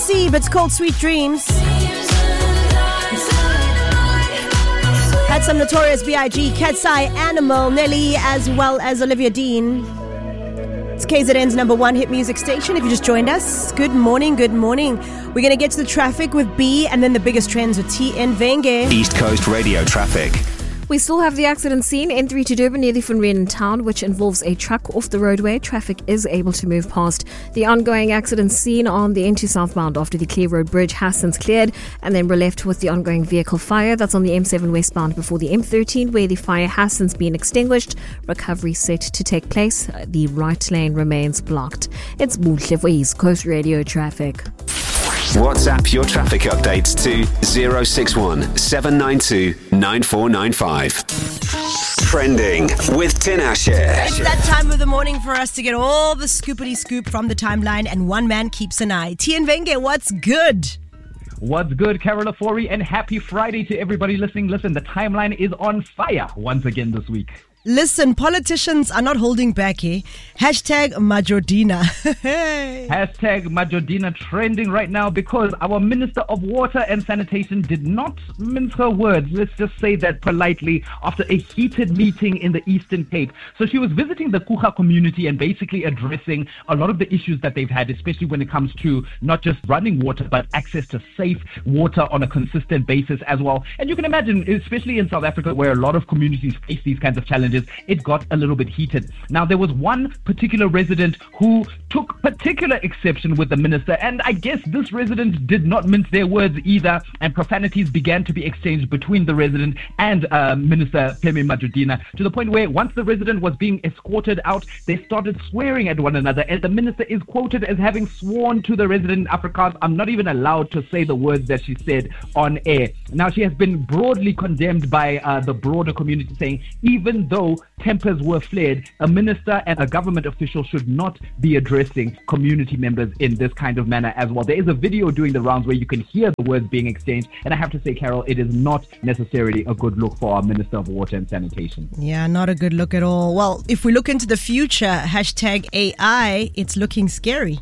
Cassie, but it's called Sweet Dreams. Had some Notorious B.I.G., Katsai, Animal, Nelly, as well as Olivia Dean. It's KZN's number one hit music station. If you just joined us, good morning, good morning. We're going to get to the traffic with B and then the biggest trends with T and Venge. East Coast Radio traffic. We still have the accident scene, N3 to Durban near the Van Renen town, which involves a truck off the roadway. Traffic is able to move past. The ongoing accident scene on the N2 southbound after the Clear Road Bridge has since cleared, and then we're left with the ongoing vehicle fire. That's on the M7 westbound before the M13, where the fire has since been extinguished. Recovery set to take place. The right lane remains blocked. It's Buhle for East Coast Radio traffic. WhatsApp your traffic updates to 061 792 9495. Trending with Tinashe. It's that time of the morning for us to get all the scoopity scoop from the timeline, and one man keeps an eye. T and Venge, what's good? What's good, Carol Afori, and happy Friday to everybody listening. Listen, the timeline is on fire once again this week. Listen, politicians are not holding back here. Hashtag Majordina. Hashtag Majordina trending right now because our Minister of Water and Sanitation did not mince her words. Let's just say that politely after a heated meeting in the Eastern Cape. So she was visiting the Kucha community and basically addressing a lot of the issues that they've had, especially when it comes to not just running water, but access to safe water on a consistent basis as well. And you can imagine, especially in South Africa, where a lot of communities face these kinds of challenges, it got a little bit heated. Now, there was one particular resident who took particular exception with the minister, and I guess this resident did not mince their words either, and profanities began to be exchanged between the resident and Minister Pheme Majordina, to the point where once the resident was being escorted out, they started swearing at one another, and the minister is quoted as having sworn to the resident in Afrikaans, "I'm not even allowed to say the words that she said on air." Now, she has been broadly condemned by the broader community, saying even though tempers were flared, a minister and a government official should not be addressing community members in this kind of manner as well. There is a video doing the rounds where you can hear the words being exchanged, and I have to say, Carol, it is not necessarily a good look for our Minister of Water and Sanitation. Yeah, not a good look at all. Well, if we look into the future, hashtag AI, it's looking scary.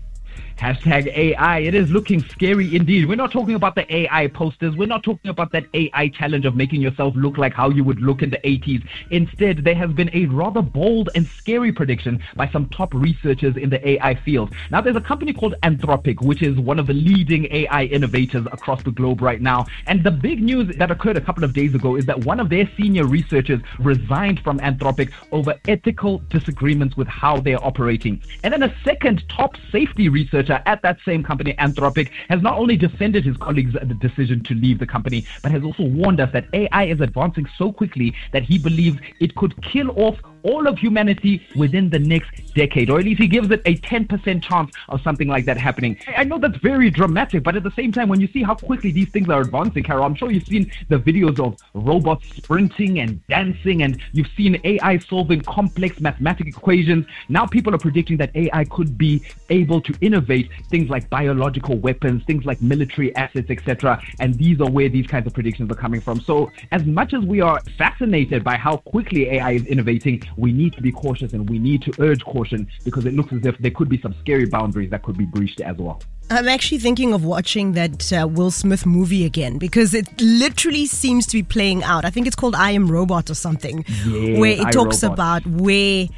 Hashtag AI, it is looking scary indeed. We're not talking about the AI posters. We're not talking about that AI challenge of making yourself look like how you would look in the 80s. Instead, there has been a rather bold and scary prediction by some top researchers in the AI field. Now, there's a company called Anthropic, which is one of the leading AI innovators across the globe right now. And the big news that occurred a couple of days ago is that one of their senior researchers resigned from Anthropic over ethical disagreements with how they're operating. And then a second top safety researcher at that same company, Anthropic, has not only defended his colleagues' decision to leave the company, but has also warned us that AI is advancing so quickly that he believes it could kill off all of humanity within the next decade, or at least he gives it a 10% chance of something like that happening. I know that's very dramatic, but at the same time, when you see how quickly these things are advancing, Carol, I'm sure you've seen the videos of robots sprinting and dancing, and you've seen AI solving complex mathematical equations. Now people are predicting that AI could be able to innovate things like biological weapons, things like military assets, etc. And these are where these kinds of predictions are coming from. So as much as we are fascinated by how quickly AI is innovating, we need to be cautious and we need to urge caution, because it looks as if there could be some scary boundaries that could be breached as well. I'm actually thinking of watching that Will Smith movie again, because it literally seems to be playing out. I think it's called I Am Robot or something, where it talks about where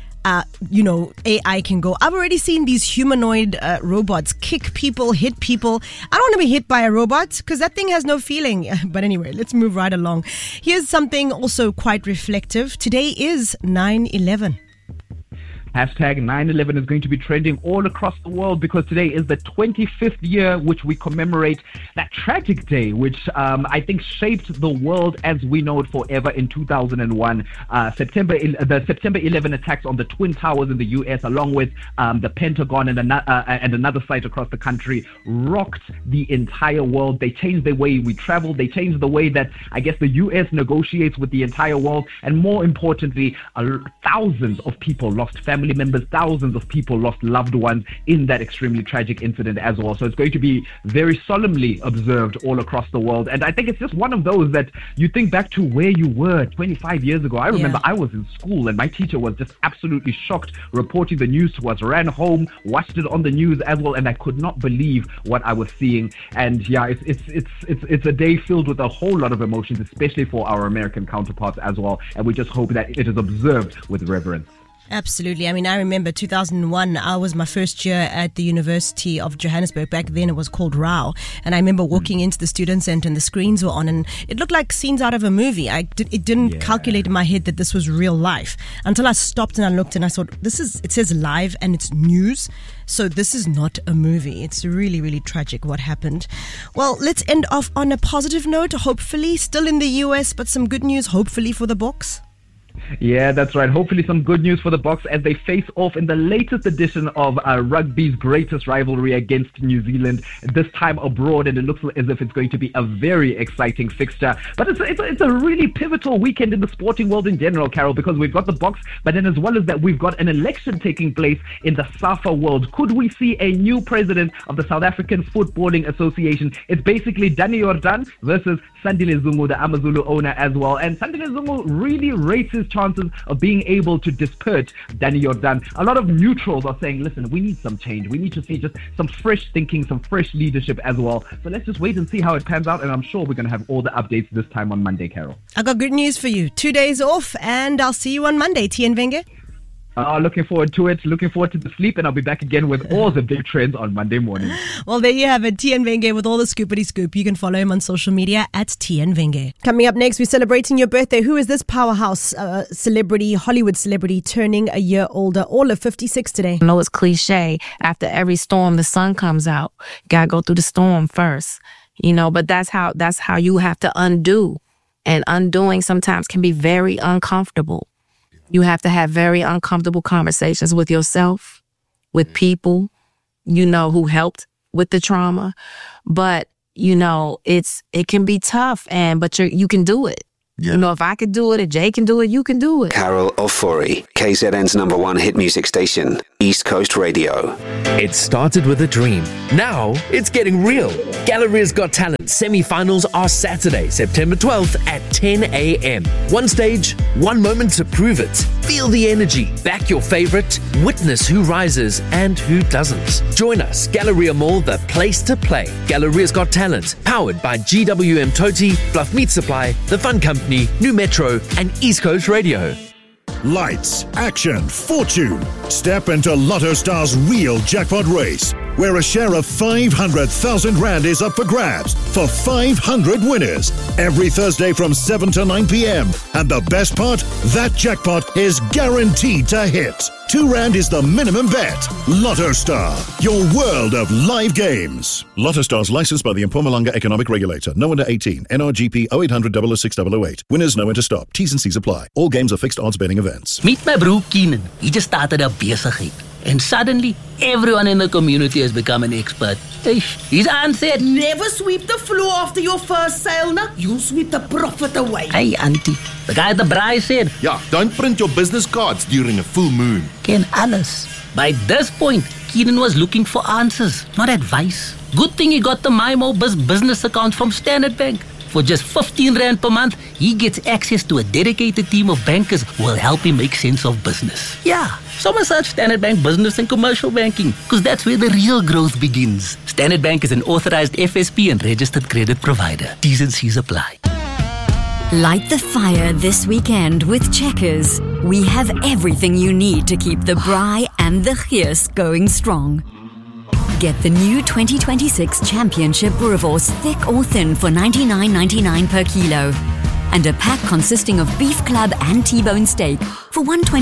AI can go. I've already seen these humanoid robots kick people, hit people. I don't want to be hit by a robot because that thing has no feeling. But anyway, let's move right along. Here's something also quite reflective. Today is 9/11. Hashtag 9/11 is going to be trending all across the world because today is the 25th year which we commemorate that tragic day which I think shaped the world as we know it forever in 2001. The September 11 attacks on the Twin Towers in the US, along with the Pentagon and another site across the country, rocked the entire world. They changed the way we travel. They changed the way that I guess the US negotiates with the entire world. And more importantly, thousands of people lost family family members, thousands of people lost loved ones in that extremely tragic incident as well. So it's going to be very solemnly observed all across the world. And I think it's just one of those that you think back to where you were 25 years ago. I remember I was in school and my teacher was just absolutely shocked reporting the news to us, ran home, watched it on the news as well, and I could not believe what I was seeing. And it's a day filled with a whole lot of emotions, especially for our American counterparts as well. And we just hope that it is observed with reverence. Absolutely. I mean, I remember 2001, I was my first year at the University of Johannesburg. Back then it was called RAU. And I remember walking into the student center and the screens were on and it looked like scenes out of a movie. It didn't calculate in my head that this was real life until I stopped and I looked and I thought, it says live and it's news. So this is not a movie. It's really, really tragic what happened. Well, let's end off on a positive note. Hopefully still in the US, but some good news, hopefully, for the Boks. Yeah, that's right. Hopefully some good news for the Boks as they face off in the latest edition of rugby's greatest rivalry against New Zealand, this time abroad, and it looks as if it's going to be a very exciting fixture. But it's a really pivotal weekend in the sporting world in general, Carol, because we've got the Boks, but then as well as that, we've got an election taking place in the SAFA world. Could we see a new president of the South African Footballing Association? It's basically Danny Jordan versus Sandile Zungu, the AmaZulu owner as well. And Sandile Zungu really rates his chances of being able to dispert Danny Jordan. A lot of neutrals are saying, listen, we need some change. We need to see just some fresh thinking, some fresh leadership as well. So let's just wait and see how it pans out. And I'm sure we're going to have all the updates this time on Monday, Carol. I got good news for you. 2 days off and I'll see you on Monday. Tian Venge. Looking forward to it. Looking forward to the sleep, and I'll be back again with all the big trends on Monday morning. Well, there you have it. Tian Venge with all the scoopity scoop. You can follow him on social media at Tian Venge. Coming up next, we're celebrating your birthday. Who is this powerhouse celebrity, Hollywood celebrity, turning a year older? All of 56 today. I know it's cliche. After every storm, the sun comes out. You gotta go through the storm first, but that's how you have to undo. And undoing sometimes can be very uncomfortable. You have to have very uncomfortable conversations with yourself, with people, who helped with the trauma. But, it can be tough, but you can do it. Yeah. If I could do it, if Jay can do it, you can do it. Carol Ofori, KZN's #1 hit music station, East Coast Radio. It started with a dream. Now it's getting real. Galleria's Got Talent semi-finals are Saturday, September 12th at 10 a.m. One stage, one moment to prove it. Feel the energy, back your favorite, witness who rises and who doesn't. Join us, Galleria Mall, the place to play. Galleria's Got Talent, powered by GWM Toti, Bluff Meat Supply, The Fun Company, New Metro, and East Coast Radio. Lights, action, fortune. Step into Lotto Star's real jackpot race, where a share of 500,000 Rand is up for grabs for 500 winners every Thursday from 7 to 9 p.m. And the best part, that jackpot is guaranteed to hit. 2 Rand is the minimum bet. Lotto Star, your world of live games. Lotto Star's licensed by the Mpumalanga Economic Regulator. No under 18. NRGP 0800 006 008. Winners know when to stop. T's and C's apply. All games are fixed odds betting events. Meet my bro Keenan. He just started a besigheid. And suddenly, everyone in the community has become an expert. His aunt said, never sweep the floor after your first sale, no? You'll sweep the profit away. Hey, auntie. The guy at the braai said, yeah, don't print your business cards during a full moon. Ken alles. By this point, Keenan was looking for answers, not advice. Good thing he got the MyMoBiz business account from Standard Bank. For just 15 Rand per month, he gets access to a dedicated team of bankers who will help him make sense of business. Yeah, so search Standard Bank Business and Commercial Banking, because that's where the real growth begins. Standard Bank is an authorized FSP and registered credit provider. T's and C's apply. Light the fire this weekend with Checkers. We have everything you need to keep the braai and the gees going strong. Get the new 2026 Championship Boerewors thick or thin for $99.99 per kilo. And a pack consisting of beef club and T-bone steak for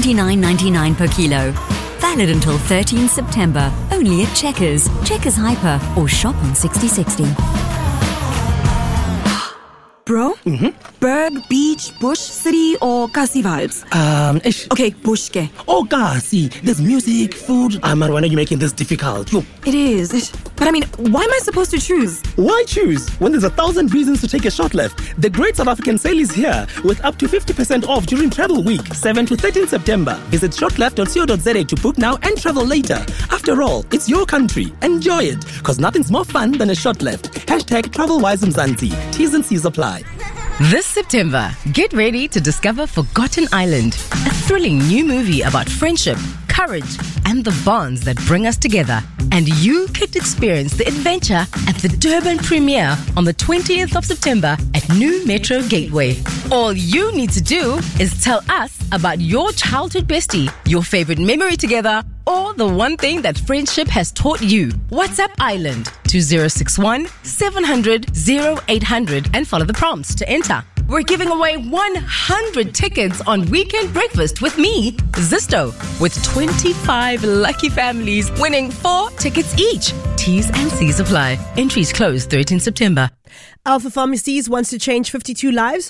$129.99 per kilo. Valid until 13 September. Only at Checkers, Checkers Hyper, or shop on 6060. Bro, Berg, beach, bush, city or Kasi vibes? Okay, bushke. Oh, Kasi. There's music, food. Marwana, why are you making this difficult? It is. But I mean, why am I supposed to choose? Why choose when there's 1,000 reasons to take a short left? The Great South African Sale is here with up to 50% off during Travel Week, 7 to 13 September. Visit shortleft.co.za to book now and travel later. After all, it's your country. Enjoy it, because nothing's more fun than a short left. Hashtag TravelWiseMzansi. T's and C's apply. This September, get ready to discover Forgotten Island, a thrilling new movie about friendship, courage, and the bonds that bring us together. And you could experience the adventure at the Durban premiere on the 20th of September at New Metro Gateway. All you need to do is tell us about your childhood bestie, your favorite memory together, or the one thing that friendship has taught you. WhatsApp Island to 061 700 0800 and follow the prompts to enter. We're giving away 100 tickets on Weekend Breakfast with me, Zisto, with 25 lucky families winning 4 tickets each. T's and C's apply. Entries close 13 September. Alpha Pharmacies wants to change 52 lives.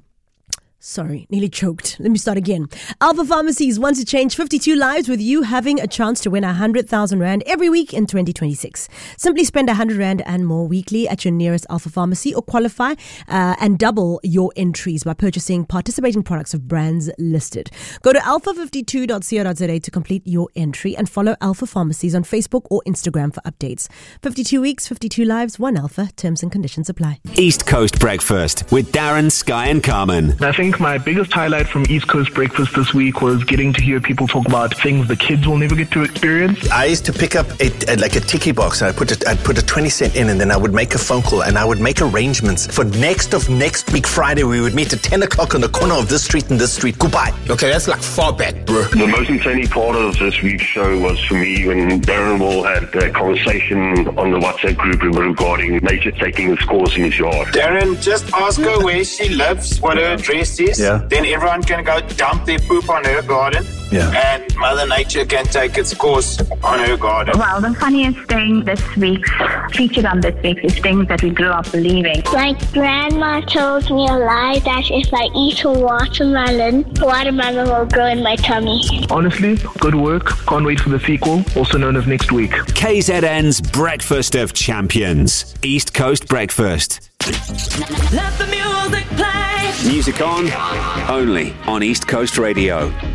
Sorry, nearly choked. Let me start again. Alpha Pharmacies wants to change 52 lives with you having a chance to win 100,000 Rand every week in 2026. Simply spend 100 Rand and more weekly at your nearest Alpha Pharmacy or qualify and double your entries by purchasing participating products of brands listed. Go to alpha52.co.za to complete your entry and follow Alpha Pharmacies on Facebook or Instagram for updates. 52 weeks, 52 lives, 1 Alpha. Terms and conditions apply. East Coast Breakfast with Darren, Sky and Carmen. I think my biggest highlight from East Coast Breakfast this week was getting to hear people talk about things the kids will never get to experience. I used to pick up a tiki box and I'd put a 20 cent in and then I would make a phone call and I would make arrangements for next week Friday we would meet at 10 o'clock on the corner of this street and this street. Goodbye. Okay, that's like far back, bro. The most entertaining part of this week's show was for me when Darren Wall had a conversation on the WhatsApp group regarding nature taking its course in his yard. Darren, just ask her where she lives, what her address is. Yeah. Then everyone can go dump their poop on her garden. Yeah. And Mother Nature can take its course on her garden. Well, the funniest thing featured on this week is things that we grew up believing. My grandma told me a lie that if I eat a watermelon will grow in my tummy. Honestly, good work. Can't wait for the sequel, also known as next week. KZN's Breakfast of Champions. East Coast Breakfast. Let the music play. Music on, only on East Coast Radio.